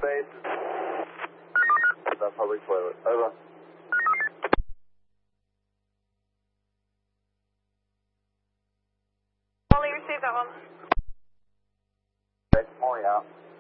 space. That public toilet. Over. Only received that one. Okay, Molly out.